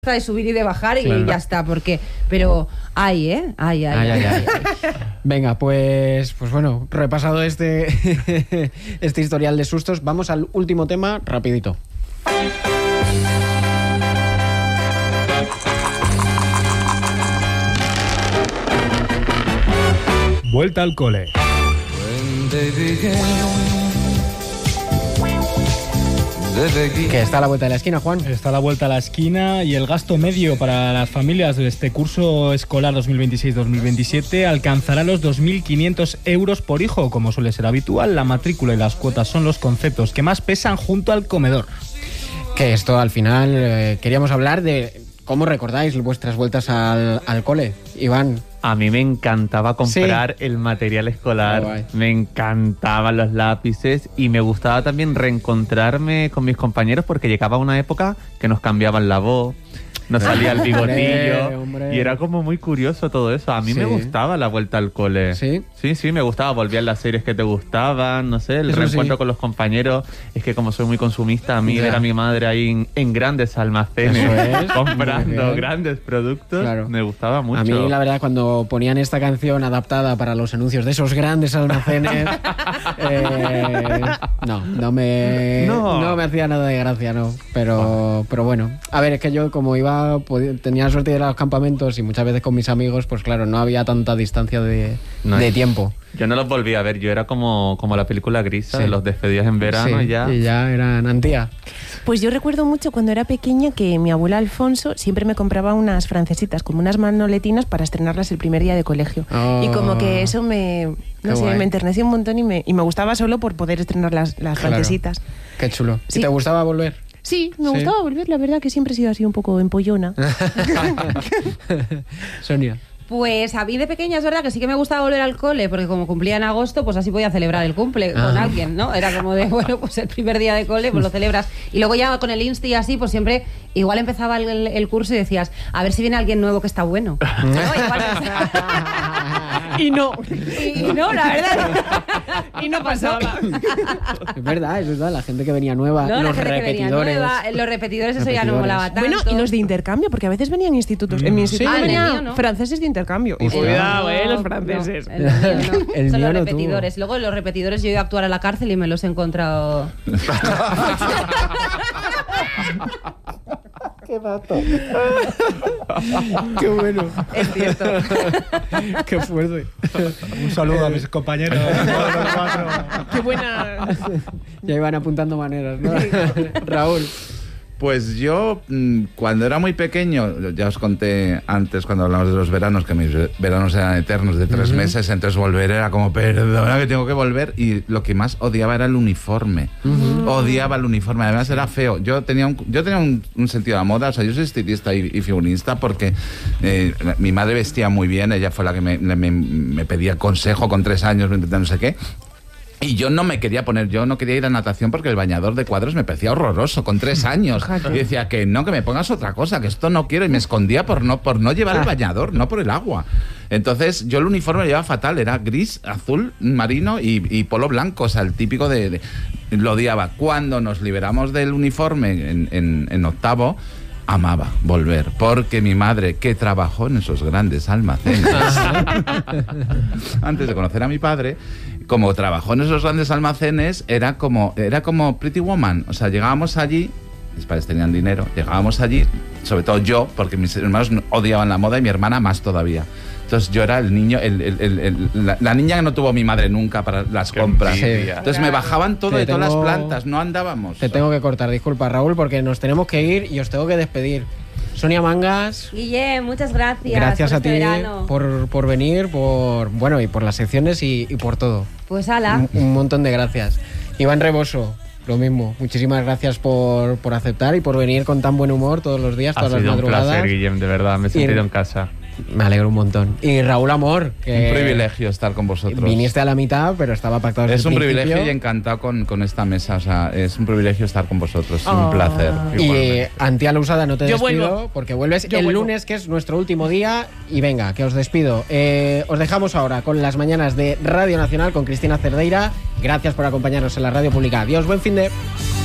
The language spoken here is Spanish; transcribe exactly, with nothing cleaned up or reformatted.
de subir y de bajar y claro. ya está, porque pero hay, ¿eh? Hay, hay, ay, hay, ay, ay. Venga, pues pues bueno, repasado este este historial de sustos, vamos al último tema rapidito. Vuelta al cole. Que está a la vuelta de la esquina, Juan. Está a la vuelta a la esquina y el gasto medio para las familias de este curso escolar dos mil veintiséis dos mil veintisiete alcanzará los dos mil quinientos euros por hijo. Como suele ser habitual, la matrícula y las cuotas son los conceptos que más pesan junto al comedor. Que esto al final eh, queríamos hablar de cómo recordáis vuestras vueltas al, al cole, Iván. A mí me encantaba comprar sí. el material escolar, oh, me encantaban los lápices y me gustaba también reencontrarme con mis compañeros porque llegaba una época que nos cambiaban la voz, nos salía el bigotillo hombre, hombre. y era como muy curioso todo eso. A mí sí. me gustaba la vuelta al cole. ¿Sí? Sí, sí, me gustaba. Volvían las series que te gustaban, no sé, el eso reencuentro sí. con los compañeros. Es que como soy muy consumista, a mí ya. ver a mi madre ahí en, en grandes almacenes es. comprando grandes productos, claro. me gustaba mucho. A mí la verdad cuando ponían esta canción adaptada para los anuncios de esos grandes almacenes, eh, no, no me, no. no me hacía nada de gracia, no. Pero, pero bueno, a ver, es que yo como iba, tenía la suerte de ir a los campamentos y muchas veces con mis amigos, pues claro, no había tanta distancia de, no, de tiempo. Yo no los volví a ver, yo era como, como la película Grisa, sí. de los despedidos en verano sí, y ya. Y ya eran antía. Pues yo recuerdo mucho cuando era pequeña que mi abuela Alfonso siempre me compraba unas francesitas, como unas manoletinas para estrenarlas el primer día de colegio. Oh, y como que eso me, no sé, guay. me enterneció un montón y me, y me gustaba solo por poder estrenar las, las Claro. francesitas. Qué chulo. Sí. ¿Y te gustaba volver? Sí, me ¿Sí? gustaba volver, la verdad que siempre he sido así un poco empollona. Sonia. Pues a mí de pequeña es verdad que sí que me gustaba volver al cole, porque como cumplía en agosto, pues así podía celebrar el cumple ah. con alguien, ¿no? Era como de, bueno, pues el primer día de cole, pues lo celebras. Y luego ya con el Insti y así, pues siempre, igual empezaba el, el curso y decías, a ver si viene alguien nuevo que está bueno. ¿No? Igual y no. Y, y no, la verdad. Y no pasó. Es verdad, es verdad, la gente que venía nueva, No, los la gente repetidores. Que venía nueva, los repetidores, eso ya no Repetidores. molaba tanto. Bueno, y los de intercambio, porque a veces venían institutos. En mi instituto Ah, en el venían mío no. franceses de intercambio. Y Hostia. cuidado, eh, los No, franceses. no, el mío no. El Son mío los no repetidores. Luego los repetidores yo he ido a actuar a la cárcel y me los he encontrado. ¡Qué dato! ¡Qué bueno! Es cierto. ¡Qué fuerte! Un saludo a mis compañeros. Qué buena. Ya iban apuntando maneras, ¿no? Raúl. Pues yo, cuando era muy pequeño, ya os conté antes cuando hablamos de los veranos, que mis veranos eran eternos de tres uh-huh. meses, entonces volver era como, perdona que tengo que volver, y lo que más odiaba era el uniforme. Uh-huh. Odiaba el uniforme, además era feo. Yo tenía un, yo tenía un, un sentido de moda, o sea, yo soy estilista y, y figurista porque eh, mi madre vestía muy bien, ella fue la que me, me, me pedía consejo con tres años, no sé qué. Y yo no me quería poner, yo no quería ir a natación porque el bañador de cuadros me parecía horroroso con tres años. Y decía que no, que me pongas otra cosa, que esto no quiero. Y me escondía por no, por no llevar el bañador, no por el agua. Entonces yo el uniforme lo llevaba fatal, era gris, azul, marino y, y polo blanco, o sea, el típico de, de... Lo odiaba. Cuando nos liberamos del uniforme en, en, en octavo, amaba volver, porque mi madre, que trabajó en esos grandes almacenes, antes de conocer a mi padre, como trabajó en esos grandes almacenes, era como, era como Pretty Woman. O sea, llegábamos allí, mis padres tenían dinero, llegábamos allí, sobre todo yo, porque mis hermanos odiaban la moda y mi hermana más todavía. Entonces yo era el niño, el, el, el, el, la, la niña que no tuvo mi madre nunca para las compras. Sí. Entonces me bajaban todo de todas las plantas, no andábamos. Te tengo que cortar, disculpa Raúl, porque nos tenemos que ir y os tengo que despedir. Sonia Mangas. Guille, muchas gracias. Gracias por a este ti verano. por, por venir, por bueno y por las secciones y, y por todo. Pues ala. Un, un montón de gracias. Iván Reboso, lo mismo. Muchísimas gracias por, por aceptar y por venir con tan buen humor todos los días, todas ha las sido madrugadas. Un placer, Guillem, de verdad, me he sentido y, en casa. Me alegro un montón. Y Raúl Amor, que un privilegio estar con vosotros. Viniste a la mitad, pero estaba pactado desde Es un el principio. privilegio y encantado con, con esta mesa. O sea, es un privilegio estar con vosotros. Oh. Un placer. Y Antía Lousada, no te Yo despido vuelvo. porque vuelves Yo el vuelvo. lunes, que es nuestro último día. Y venga, que os despido. Eh, os dejamos ahora con las mañanas de Radio Nacional con Cristina Cerdeira. Gracias por acompañarnos en la radio pública. Adiós, buen fin de...